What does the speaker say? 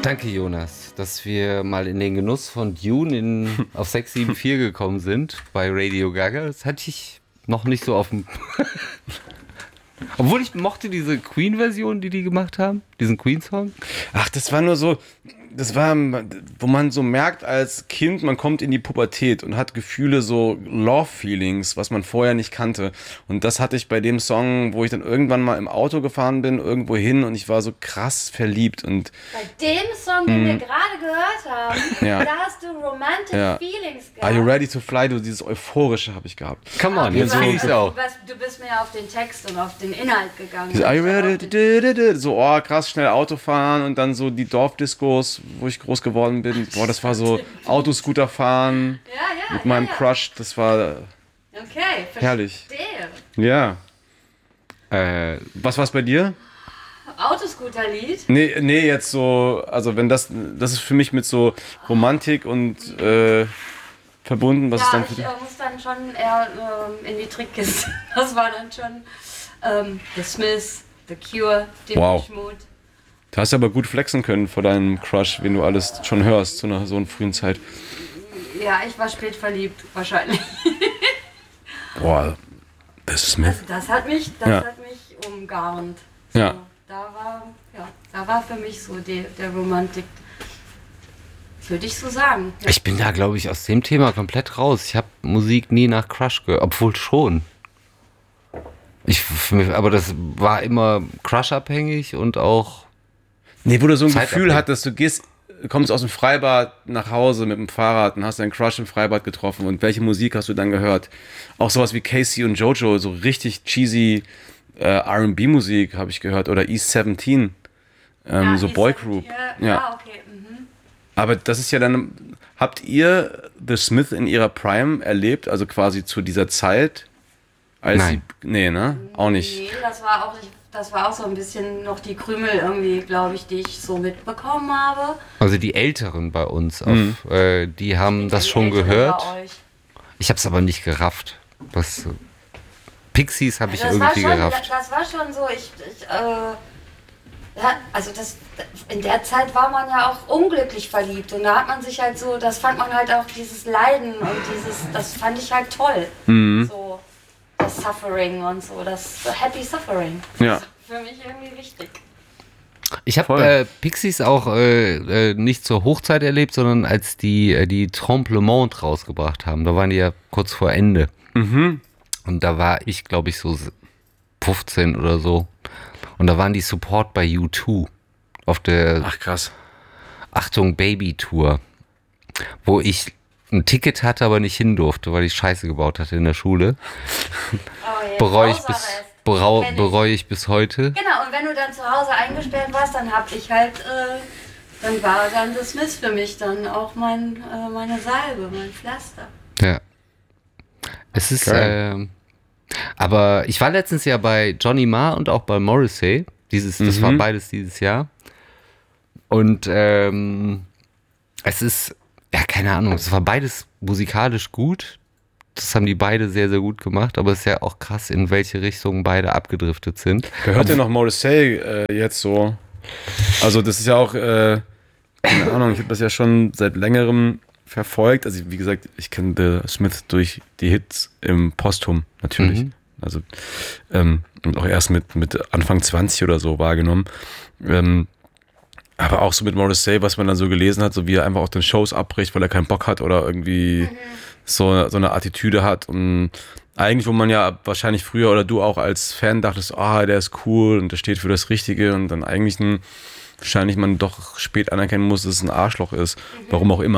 Danke, Jonas, dass wir mal in den Genuss von Dune auf 674 gekommen sind bei Radio Gaga. Das hatte ich noch nicht so auf dem... Obwohl ich mochte diese Queen-Version, die gemacht haben, diesen Queen-Song. Ach, das war nur so, das war, wo man so merkt als Kind, man kommt in die Pubertät und hat Gefühle, so Love-Feelings, was man vorher nicht kannte. Und das hatte ich bei dem Song, wo ich dann irgendwann mal im Auto gefahren bin, irgendwo hin und ich war so krass verliebt. Und bei dem Song, den wir gerade gehört haben, Ja. da hast du romantic Ja. Feelings gehabt. Are you ready to fly? Du, dieses Euphorische habe ich gehabt. Come on, Okay, jetzt fühle ich es auch. Du bist mehr auf den Text und auf den Inhalt gegangen. Dieses Are you ready? So, oh, krass, schnell Auto fahren und dann so die Dorfdiscos, wo ich groß geworden bin. Boah, das war so Autoscooter fahren mit meinem Crush. Das war Okay, herrlich. verstehe. Ja. Was war's bei dir? Autoscooter-Lied? Nee, jetzt so, also wenn das ist für mich mit so Romantik und verbunden. Was ist Ja, dann für ich dich? muss dann schon eher in die Trickkiste. Das war dann schon The Smiths, The Cure, Wow. Depeche Mode. Du hast aber gut flexen können vor deinem Crush, wenn du alles schon hörst zu einer so einer frühen Zeit. Ja, ich war spät verliebt, wahrscheinlich. Boah, das ist Smith. Das hat mich umgarnt. So, Ja. Da war für mich so der Romantik. Würde ich so sagen. Ja. Ich bin da, glaube ich, aus dem Thema komplett raus. Ich habe Musik nie nach Crush gehört, obwohl schon. Aber das war immer Crush-abhängig und auch... Nee, wo du so ein Zeitabhängig. Gefühl hattest, du kommst aus dem Freibad nach Hause mit dem Fahrrad und hast deinen Crush im Freibad getroffen und welche Musik hast du dann gehört? Auch sowas wie Casey und Jojo, so richtig cheesy R&B-Musik habe ich gehört oder East 17, so Boygroup. Ja. Okay. Mhm. Aber das ist ja dann, habt ihr The Smith in ihrer Prime erlebt, also quasi zu dieser Zeit? Nein. Nee, ne? Auch nicht. Nee, das war auch so ein bisschen noch die Krümel irgendwie, glaube ich, die ich so mitbekommen habe. Also die Älteren bei uns, die haben das Die schon Älteren gehört. bei euch. Ich habe es aber nicht gerafft. Pixies habe ich Das irgendwie war schon, gerafft. Das war schon so, in der Zeit war man ja auch unglücklich verliebt und da hat man sich halt so, das fand man halt auch dieses Leiden und das fand ich halt toll. So, das Suffering und so, das Happy Suffering. Ja. Das ist für mich irgendwie wichtig. Ich habe Pixies auch nicht zur Hochzeit erlebt, sondern als die Trompe Le Monde rausgebracht haben. Da waren die ja kurz vor Ende. Mhm. Und da war ich, glaube ich, so 15 oder so. Und da waren die Support bei U2 auf der Ach krass. Achtung Baby Tour, wo ich ein Ticket hatte, aber nicht hin durfte, weil ich Scheiße gebaut hatte in der Schule. Oh, ja. Bereue ich bis heute. Genau, und wenn du dann zu Hause eingesperrt warst, dann hab ich halt, dann war dann das Smith für mich dann auch meine Salbe, mein Pflaster. Ja. Es ist, Geil. aber ich war letztens ja bei Johnny Marr und auch bei Morrissey. Das war beides dieses Jahr. Und es ist, ja, keine Ahnung, es war beides musikalisch gut. Das haben die beide sehr, sehr gut gemacht. Aber es ist ja auch krass, in welche Richtung beide abgedriftet sind. Gehört ihr noch Morrissey jetzt so? Also das ist ja auch, keine Ahnung, ich habe das ja schon seit längerem verfolgt. Also wie gesagt, ich kenne The Smith durch die Hits im Posthum natürlich. Also und auch erst mit Anfang 20 oder so wahrgenommen. Aber auch so mit Morrissey, was man dann so gelesen hat, so wie er einfach auch den Shows abbricht, weil er keinen Bock hat oder irgendwie so eine Attitüde hat. Und eigentlich, wo man ja wahrscheinlich früher oder du auch als Fan dachtest, der ist cool und der steht für das Richtige und dann eigentlich wahrscheinlich man doch spät anerkennen muss, dass es ein Arschloch ist. Warum auch immer.